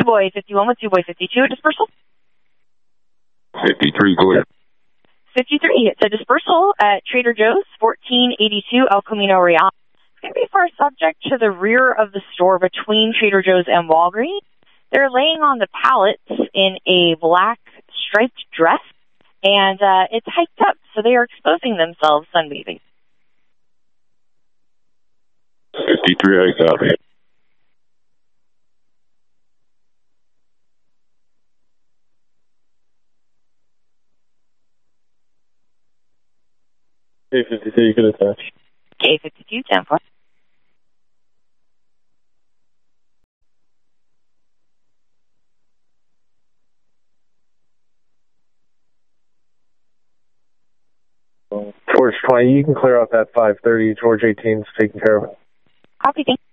Boy 51 with 2 Boy 52 dispersal. 53 clear. 53, it's a dispersal at Trader Joe's, 1482 El Camino Real. It's going to be for a subject to the rear of the store between Trader Joe's and Walgreens. They're laying on the pallets in a black striped dress, and it's hiked up, so they are exposing themselves sunbathing. 53, I copy. K52, you can attach. K52, 10-4. George 20, you can clear out that 530. George 18's taken care of. Copy, thank you.